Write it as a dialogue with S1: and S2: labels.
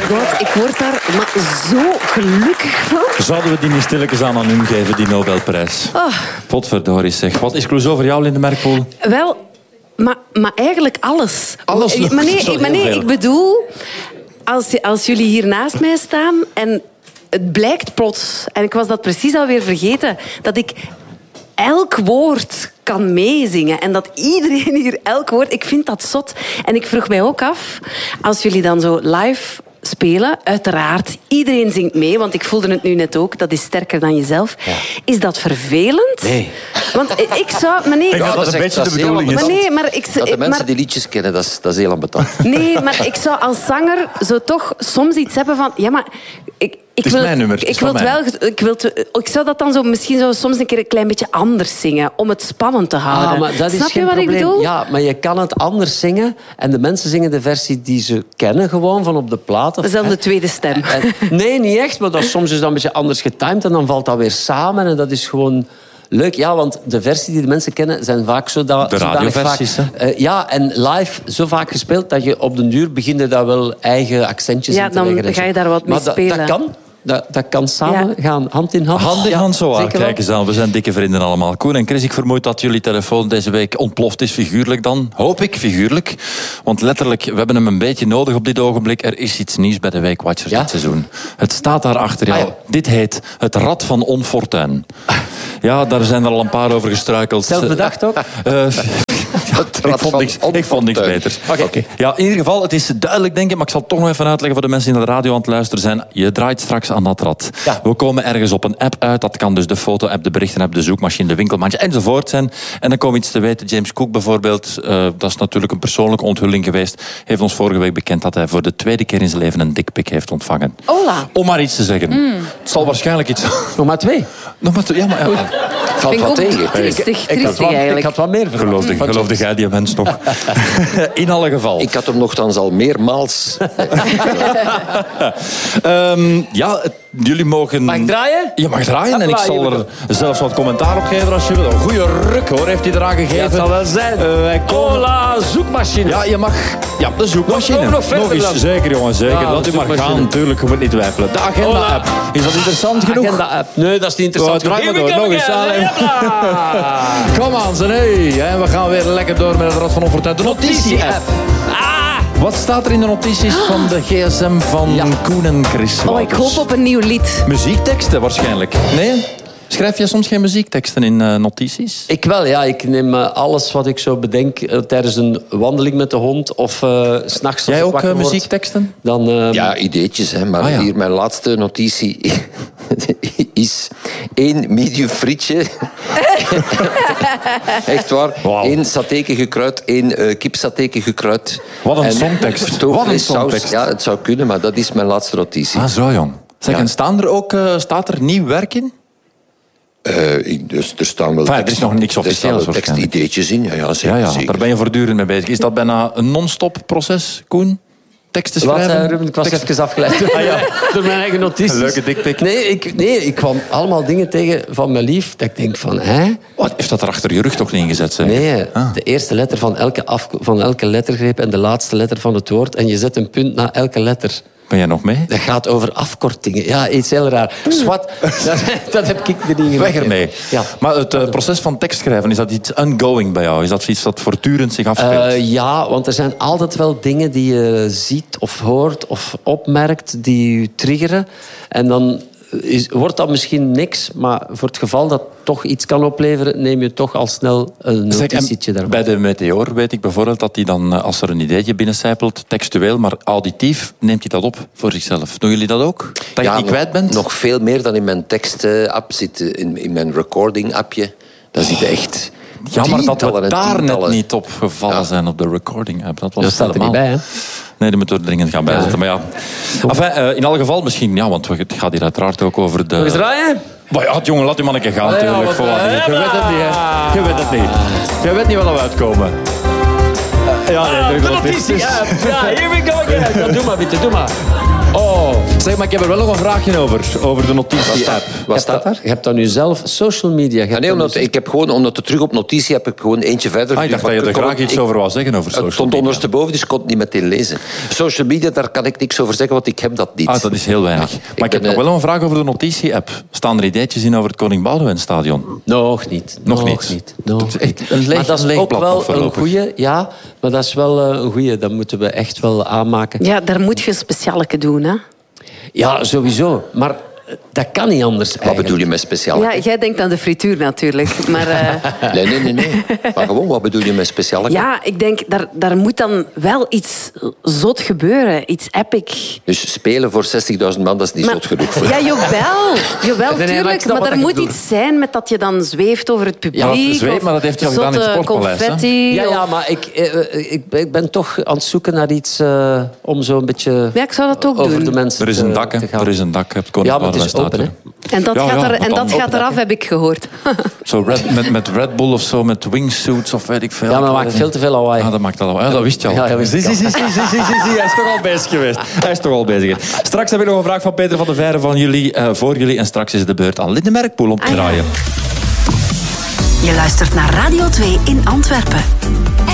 S1: god, ik word daar maar zo gelukkig van.
S2: Zouden we die niet stilletjes aan hem geven, die Nobelprijs?
S1: Oh.
S2: Potverdorie zeg. Wat is Clouseau voor jou, Linde Merkpoel?
S1: Wel, maar eigenlijk alles.
S2: Alles?
S1: Maar nee, ik bedoel... Als jullie hier naast mij staan en het blijkt plots, en ik was dat precies alweer vergeten, dat ik elk woord kan meezingen en dat iedereen hier elk woord... Ik vind dat zot. En ik vroeg mij ook af, als jullie dan zo live spelen, uiteraard, iedereen zingt mee, want ik voelde het nu net ook, dat is sterker dan jezelf. Ja. Is dat vervelend?
S3: Nee.
S1: Want ik zou... Maar nee,
S2: Ik denk dat een beetje de bedoeling is.
S1: Maar nee, maar
S4: dat de mensen die liedjes kennen, dat is heel ambetant.
S1: Nee, maar ik zou als zanger zo toch soms iets hebben van... Ja, maar...
S2: Het is mijn nummer.
S1: Ik zou dat dan zo misschien zo soms een keer een klein beetje anders zingen, om het spannend te houden.
S3: Maar dat is
S1: Snap je
S3: geen
S1: wat
S3: probleem.
S1: ik bedoel?
S3: Ja, maar je kan het anders zingen. En de mensen zingen de versie die ze kennen, gewoon van op de plaat.
S1: Dat is dan de tweede stem.
S3: Nee, niet echt. Maar soms is dat een beetje anders getimed. En dan valt dat weer samen. En dat is gewoon... leuk, ja, want de versie die de mensen kennen zijn vaak de
S2: radioversies,
S3: ja, en live zo vaak gespeeld dat je op den duur begint daar wel eigen accentjes in te leggen.
S1: Ja, dan ga je daar wat mee spelen.
S3: Dat kan. Dat kan samen gaan, hand in hand.
S2: Hand in hand, zo waar.
S3: Zeker
S2: Kijk eens aan, we zijn dikke vrienden allemaal. Koen en Chris, ik vermoed dat jullie telefoon deze week ontploft is, figuurlijk dan. Hoop ik, figuurlijk. Want letterlijk, we hebben hem een beetje nodig op dit ogenblik. Er is iets nieuws bij de Weekwatchers dit seizoen. Het staat daar achter jou. Dit heet Het Rad van Onfortuin. Ja, daar zijn er al een paar over gestruikeld.
S3: Zelf bedacht ook?
S2: Ik vond niks beters. Okay. Ja, in ieder geval, het is duidelijk, denk ik, maar ik zal toch nog even uitleggen voor de mensen die naar de radio aan het luisteren zijn. Je draait straks aan dat rad. Ja. We komen ergens op een app uit. Dat kan dus de foto-app, de berichten-app, de zoekmachine, de winkelmandje enzovoort zijn. En dan komen we iets te weten. James Cook bijvoorbeeld, dat is natuurlijk een persoonlijke onthulling geweest, heeft ons vorige week bekend dat hij voor de tweede keer in zijn leven een dickpic heeft ontvangen.
S1: Hola.
S2: Om maar iets te zeggen. Het zal waarschijnlijk iets...
S3: Nog maar 2.
S2: Nog maar 2, ja, maar... Ja.
S4: Valt wat tegen.
S1: Triestig
S3: Ik had wat meer verwacht.
S2: Geloofde jij die mens nog? In alle geval.
S4: Ik had hem nogthans al meermaals...
S2: Jullie mogen...
S3: Mag ik draaien?
S2: Je mag draaien en ik zal er zelfs wat commentaar op geven als je wil. Een goede ruk hoor, heeft hij eraan gegeven.
S3: Ja, dat zal wel zijn. Hola, zoekmachine.
S2: Ja, je mag... Ja, de zoekmachine. Nog eens, zeker jongen, zeker.
S3: Ja,
S2: laat u maar gaan, natuurlijk, je moet niet twijfelen. De agenda-app. Is dat interessant genoeg?
S3: Agenda-app. Nee, dat is niet interessant.
S2: Draai maar door, nog eens. Kom aan, en we gaan weer lekker door met het Rad van Onfortuin. De notitie-app. Wat staat er in de notities van de gsm van Koen en Chris?
S1: Oh, ik hoop op een nieuw lied.
S2: Muziekteksten waarschijnlijk. Nee? Schrijf je soms geen muziekteksten in notities?
S3: Ik wel, ja. Ik neem alles wat ik zo bedenk tijdens een wandeling met de hond of 's nachts.
S2: Jij ook muziekteksten?
S3: Dan,
S4: Ja, ideetjes, hè. Maar hier mijn laatste notitie is 1 medium frietje. Echt waar.
S2: Wow.
S4: 1 satéke gekruid, 1 kipsatéke gekruid.
S2: Wat een songtekst.
S4: Wat een songtekst. Ja, het zou kunnen, maar dat is mijn laatste notitie.
S2: Ah, zo jong. Zeg, en staat er nieuw werk in?
S4: Dus er staan wel
S2: er is nog niks officieels
S4: tekstideetjes in. Ja, zeker, zeker.
S2: Daar ben je voortdurend mee bezig. Is dat bijna een non-stop proces, Koen? Teksten schrijven?
S3: Wat, Ruben? Ik was even afgeleid door mijn eigen notities.
S2: Een leuke dikpik.
S3: Nee, ik kwam allemaal dingen tegen van mijn lief dat ik denk van,
S2: Wat, heeft dat er achter je rug toch niet ingezet? Zeg?
S3: Nee, de eerste letter van elke lettergreep en de laatste letter van het woord. En je zet een punt na elke letter.
S2: Ben jij nog mee?
S3: Dat gaat over afkortingen. Ja, iets heel raar. Swat, dat heb ik er niet.
S2: Weg ermee. Ja. Maar het proces van tekstschrijven, is dat iets ongoing bij jou? Is dat iets dat voortdurend zich afspeelt?
S3: Ja, want er zijn altijd wel dingen die je ziet of hoort of opmerkt die je triggeren. En dan wordt dat misschien niks, maar voor het geval dat toch iets kan opleveren, neem je toch al snel een notitietje daarvan.
S2: Bij de Meteor weet ik bijvoorbeeld dat hij dan, als er een ideetje binnencijpelt, textueel, maar auditief, neemt hij dat op voor zichzelf. Doen jullie dat ook? Dat je het niet kwijt bent?
S4: Nog veel meer dan in mijn tekst-app zit, in mijn recording-appje. Daar zitten echt...
S2: Jammer dat we daar net niet op gevallen zijn op de recording-app. Dat
S3: staat er niet bij, hè?
S2: Nee, die moeten we er dringend gaan bijzetten. Maar ja. Enfin, in alle geval misschien, want het gaat hier uiteraard ook over de...
S3: Nog eens draaien?
S2: Maar ja, jongen, laat die manneke gaan natuurlijk. Je weet het niet, hè. Je weet het niet. Je weet niet wat er uitkomen.
S3: De notitie. Ja, here we go again. Doe maar, bitte, doe maar. Oh.
S2: Zeg, maar ik heb er wel nog een vraagje over de notitie-app.
S4: Wat staat daar?
S3: Je hebt dan nu zelf social media.
S4: Ik heb gewoon, omdat het terug op notitie heb ik gewoon eentje verder.
S2: Ik dacht dat je er graag iets over wou zeggen over social media.
S4: Het stond ondersteboven, dus ik kon het niet meteen lezen. Social media, daar kan ik niks over zeggen, want ik heb dat niet.
S2: Dat is heel weinig. Maar ik heb nog wel een vraag over de notitie-app. Staan er ideetjes in over het Koning Boudewijnstadion?
S3: Nog niet.
S2: Nog niet.
S3: Nog niet.
S2: Maar
S3: dat is ook wel een goeie, ja. Maar dat is wel een goeie. Dat moeten we echt wel aanmaken.
S1: Ja, daar moet je een specialeke doen, hè?
S3: Ja, sowieso. Maar dat kan niet anders.
S4: Wat bedoel je met speciaal?
S1: Ja, jij denkt aan de frituur natuurlijk. Maar,
S4: Nee. Maar gewoon, wat bedoel je met speciaal?
S1: Ja, ik denk, daar moet dan wel iets zot gebeuren. Iets epic.
S4: Dus spelen voor 60.000 man, dat is niet zot genoeg voor.
S1: Ja, jawel,
S3: Nee,
S1: tuurlijk. Maar er moet iets zijn met dat je dan zweeft over het publiek.
S2: Ja, zweeft, maar dat heeft je al gedaan in het Sportpaleis.
S1: Confetti.
S3: Ja, maar ik ben toch aan het zoeken naar iets om zo een beetje
S1: Ja, ik zou dat ook
S3: over
S1: doen.
S3: de mensen
S2: Er is een dak,
S3: te gaan.
S2: Er is een dak. Het Koning
S3: Ja, maar het is open, hè.
S1: En dat
S2: Ja,
S1: gaat eraf, heb ik gehoord.
S2: Zo met Red Bull of zo, met wingsuits of weet ik veel.
S3: Ja, maar dat maakt veel te veel lawaai.
S2: Ja, dat maakt al lawaai. Ja, dat wist je al.
S3: Ja, dat wist ik al.
S2: Zie, hij is toch al bezig geweest. Hij is toch al bezig. Straks heb ik nog een vraag van Peter van de Veire van jullie, voor jullie. En straks is het de beurt aan Linde Merkpoel om te draaien.
S5: Je luistert naar Radio 2 in Antwerpen.